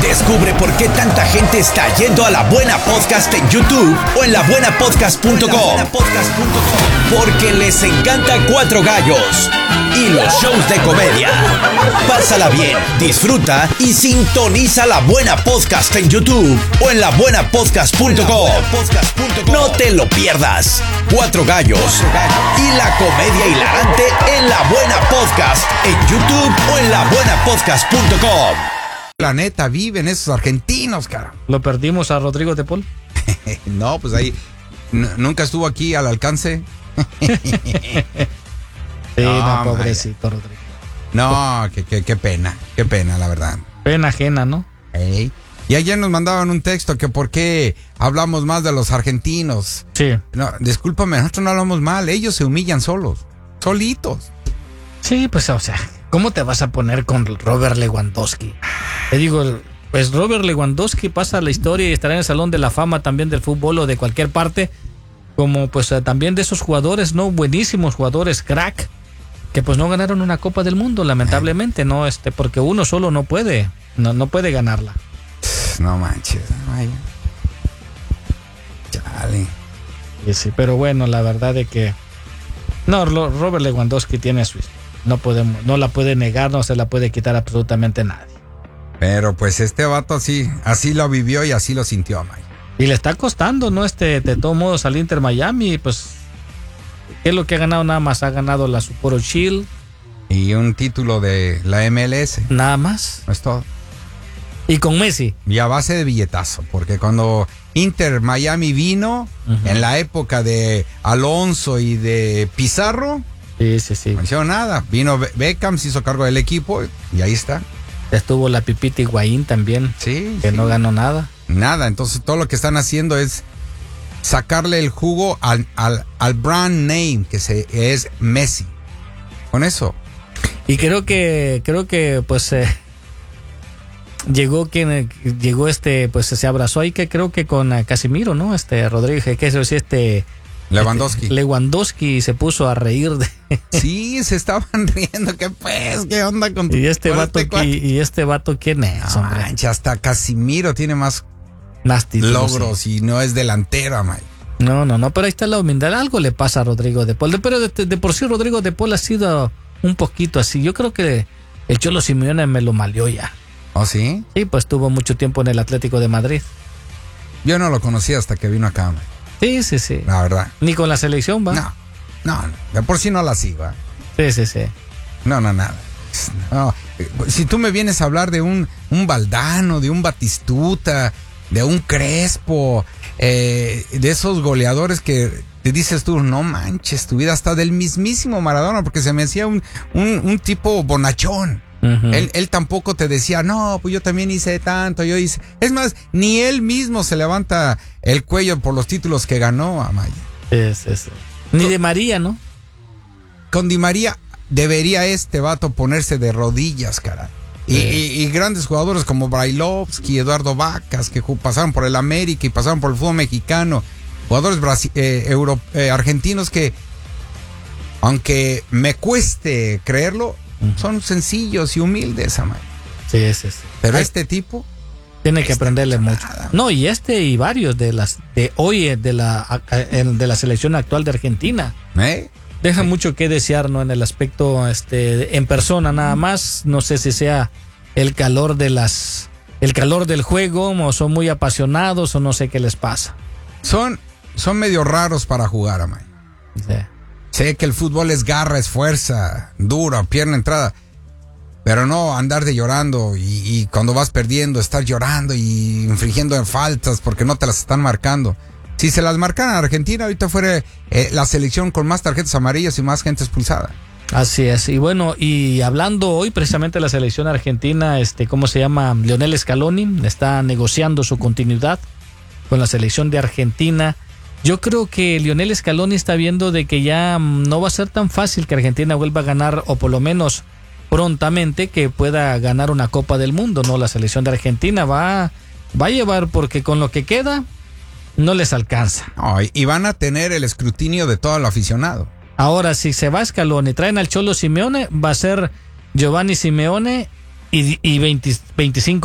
Descubre por qué tanta gente está yendo a La Buena Podcast en YouTube o en labuenapodcast.com. Porque les encanta Cuatro Gallos y los shows de comedia. Pásala bien, disfruta y sintoniza La Buena Podcast en YouTube o en labuenapodcast.com. No te lo pierdas. Cuatro Gallos y la comedia hilarante en La Buena Podcast en YouTube o en labuenapodcast.com. La neta, viven esos argentinos, cara. ¿Lo perdimos a Rodrigo de Paul? No, pues ahí nunca estuvo aquí al alcance. Sí, no, pobrecito Rodrigo. No, qué pena, la verdad. Pena ajena, ¿no? Hey. Y ayer nos mandaban un texto que por qué hablamos más de los argentinos. Sí. No, discúlpame, nosotros no hablamos mal, ellos se humillan solitos. Sí, pues, o sea, ¿cómo te vas a poner con Robert Lewandowski? Te digo, pues Robert Lewandowski pasa a la historia y estará en el Salón de la Fama también del fútbol o de cualquier parte, como pues también de esos jugadores, ¿no? Buenísimos jugadores, crack, que pues no ganaron una Copa del Mundo, lamentablemente, ¿no? Porque uno solo no puede ganarla. No manches, ay. Chale. Sí, pero bueno, la verdad de que no, Robert Lewandowski tiene su historia. No la puede negar, no se la puede quitar absolutamente nadie. Pero pues este vato así lo vivió y así lo sintió, Mike. Y le está costando, ¿no? De todos modos al Inter Miami, pues ¿qué es lo que ha ganado? Nada más ha ganado la Sapporo Shield y un título de la MLS. Nada más. No es todo. Y con Messi. Y a base de billetazo, porque cuando Inter Miami vino, en la época de Alonso y de Pizarro, sí. no hicieron nada. Vino Beckham, se hizo cargo del equipo y ahí está. Estuvo la Pipita Higuaín también, que no ganó nada. Nada, entonces todo lo que están haciendo es sacarle el jugo al brand name, que es Messi. Con eso. Y creo que pues llegó pues se abrazó ahí, que creo que con Casimiro, ¿no? Rodríguez, que eso sí, Lewandowski se puso a reír de... Sí, se estaban riendo, ¿qué onda con tu... Y este vato ¿quién es, hombre? Mancha, hasta Casimiro tiene más logros, sí. Y no es delantero, man. No, pero ahí está la humildad. Algo le pasa a Rodrigo de Paul, pero de por sí Rodrigo de Paul ha sido un poquito así. Yo creo que el Cholo Simeone me lo maleó ya. ¿Oh, sí? Sí, pues estuvo mucho tiempo en el Atlético de Madrid. Yo no lo conocí hasta que vino acá, man. Sí. La verdad. Ni con la selección, ¿va? No, de por sí no la sigo, ¿va? Sí. No, nada. No. Si tú me vienes a hablar de un Valdano, de un Batistuta, de un Crespo, de esos goleadores que te dices tú, no manches, tu vida hasta del mismísimo Maradona, porque se me hacía un tipo bonachón. Él tampoco te decía, no, pues yo también hice tanto, yo hice... Es más, ni él mismo se levanta el cuello por los títulos que ganó, Amaya. Sí. Ni de María, ¿no? Con Di María debería este vato ponerse de rodillas, cara. Y grandes jugadores como Brailovsky, Eduardo Vacas, que pasaron por el América y pasaron por el fútbol mexicano. Jugadores argentinos que, aunque me cueste creerlo, son sencillos y humildes, Amaya. Sí. Pero este tipo tiene que aprenderle mucho. No, y y varios de la selección actual de Argentina. Deja mucho que desear, ¿no? En el aspecto en persona nada más. No sé si sea el calor del juego, o son muy apasionados, o no sé qué les pasa. Son medio raros para jugar, Amaya. Sí. Sé que el fútbol es garra, es fuerza, dura, pierna, entrada. Pero no andar de llorando y cuando vas perdiendo, estar llorando y infringiendo faltas porque no te las están marcando. Si se las marcaran a Argentina, ahorita fuera la selección con más tarjetas amarillas y más gente expulsada. Así es. Y bueno, y hablando hoy precisamente de la selección argentina, ¿cómo se llama? Lionel Scaloni está negociando su continuidad con la selección de Argentina. Yo creo que Lionel Scaloni está viendo de que ya no va a ser tan fácil que Argentina vuelva a ganar, o por lo menos prontamente que pueda ganar una Copa del Mundo, ¿no? La selección de Argentina va a llevar, porque con lo que queda no les alcanza. No, y van a tener el escrutinio de todo el aficionado. Ahora, si se va Scaloni, traen al Cholo Simeone, va a ser Giovanni Simeone y 25